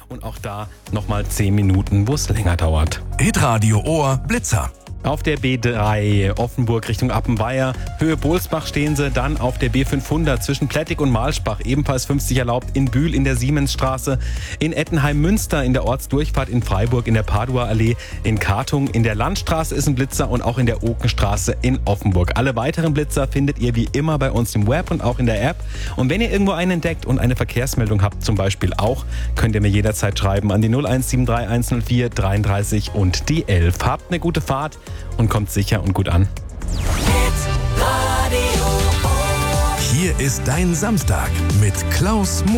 Und auch da nochmal 10 Minuten, wo es länger dauert. Hitradio Ohr Blitzer. Auf der B3 Offenburg Richtung Appenweier, Höhe Bohlsbach stehen sie, dann auf der B500 zwischen Plettig und Mahlsbach, ebenfalls 50 erlaubt, in Bühl in der Siemensstraße, in Ettenheim-Münster in der Ortsdurchfahrt, in Freiburg in der Padua-Allee, in Kartung in der Landstraße ist ein Blitzer und auch in der Okenstraße in Offenburg. Alle weiteren Blitzer findet ihr wie immer bei uns im Web und auch in der App. Und wenn ihr irgendwo einen entdeckt und eine Verkehrsmeldung habt zum Beispiel auch, könnt ihr mir jederzeit schreiben an die 0173 104 33 und die 11. Habt eine gute Fahrt und kommt sicher und gut an. Hier ist dein Samstag mit Klaus Mo.